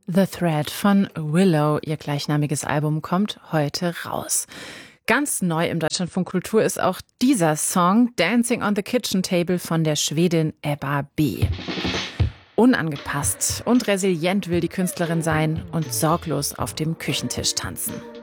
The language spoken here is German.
The Thread von Willow, ihr gleichnamiges Album, kommt heute raus. Ganz neu im Deutschlandfunk Kultur ist auch dieser Song Dancing on the Kitchen Table von der Schwedin Ebba B. Unangepasst und resilient will die Künstlerin sein und sorglos auf dem Küchentisch tanzen.